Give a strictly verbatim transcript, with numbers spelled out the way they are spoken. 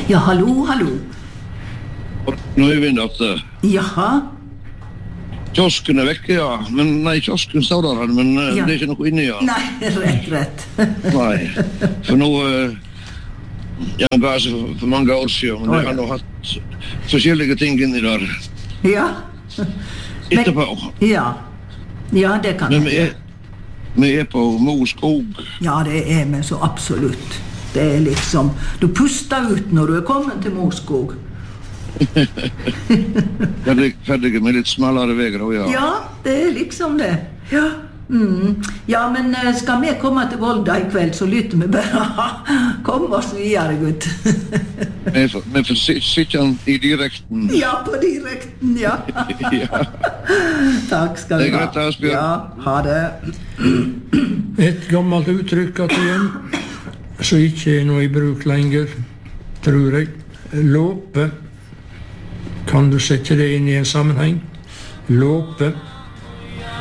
Ja, hallo, hallo. Nå er vi natt. Jaha. Kiosken er vekke, ja. Men nei, kiosken står der, men uh, Ja. det er ikke noe inni, ja. Nei, rett, rett. Nei, for nå... Uh, jeg var så for, for mange år siden, men Oi. jeg har nå hatt forskjellige ting inni der. Ja. Etterpå. Ja. Ja, det kan Men vi jeg. er, vi er på Mo skog. Ja, det er vi så absolutt. Det er liksom, du puster ut når du er kommet til Moskog. Ferdig, ferdig med litt smalere veger, ja. Ja, det er liksom det. Ja. Mm. Ja, men eh, skal vi komme til Volda i kveld, så lytter vi bare. Kom oss videre, gutt. Vi får, vi får si- sitte i direkten. Ja, på direkten, ja. Ja. Takk skal Det er du ha. greit, Asbjørn. Ja, ha det. Et gammelt uttrykk at igjen, som ikke er noe i bruk lenger, tror jeg. Låpe. Kan du sette det inn i en sammenheng? Låpe.